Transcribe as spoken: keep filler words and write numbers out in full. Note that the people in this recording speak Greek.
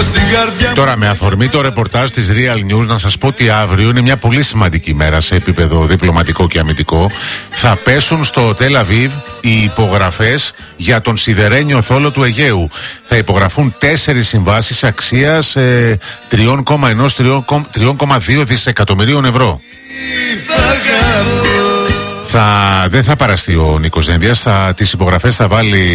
Τώρα, με αφορμή το ρεπορτάζ της Real News, να σας πω ότι αύριο είναι μια πολύ σημαντική μέρα σε επίπεδο διπλωματικό και αμυντικό. Θα πέσουν στο Τελ Αβίβ οι υπογραφές για τον σιδερένιο θόλο του Αιγαίου. Θα υπογραφούν τέσσερις συμβάσεις αξίας ε, τρία κόμμα ένα με τρία κόμμα δύο δισεκατομμυρίων ευρώ. Θα, δεν θα παραστεί ο Νίκος Δένδιας, θα, τις υπογραφές θα βάλει